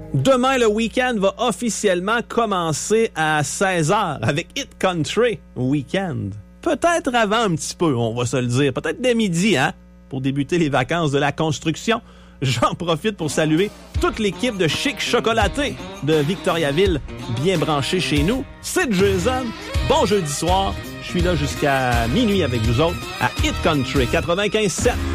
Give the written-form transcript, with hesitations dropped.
Demain, le week-end va officiellement commencer à 16h avec Hit Country Weekend. Peut-être avant un petit peu, on va se le dire. Peut-être dès midi, hein, pour débuter les vacances de la construction. J'en profite pour saluer toute l'équipe de Chic Chocolaté de Victoriaville, bien branchée chez nous. C'est Jason. Bon jeudi soir. Je suis là jusqu'à minuit avec vous autres à Hit Country 95.7.